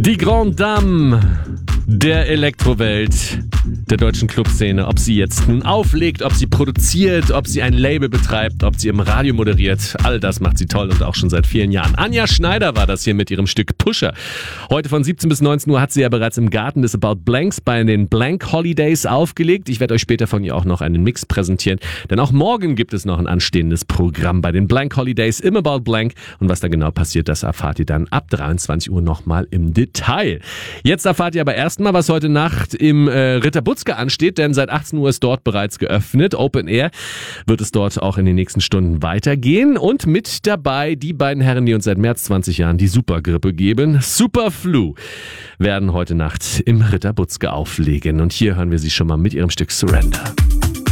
Die Grande Dame der Elektrowelt, der deutschen Clubszene, ob sie jetzt nun auflegt, ob sie produziert, ob sie ein Label betreibt, ob sie im Radio moderiert, all das macht sie toll und auch schon seit vielen Jahren. Anja Schneider war das hier mit ihrem Stück Pusher. Heute von 17 bis 19 Uhr hat sie ja bereits im Garten des About Blanks bei den Blank Holidays aufgelegt. Ich werde euch später von ihr auch noch einen Mix präsentieren, denn auch morgen gibt es noch ein anstehendes Programm bei den Blank Holidays im About Blank und was da genau passiert, das erfahrt ihr dann ab 23 Uhr nochmal im Detail. Jetzt erfahrt ihr aber erstmal, was heute Nacht im Ritter Butzke ansteht, denn seit 18 Uhr ist dort bereits geöffnet. Open Air wird es dort auch in den nächsten Stunden weitergehen und mit dabei die beiden Herren, die uns seit mehr als 20 Jahren die Supergrippe geben. Superflu werden heute Nacht im Ritter Butzke auflegen und hier hören wir sie schon mal mit ihrem Stück Surrender.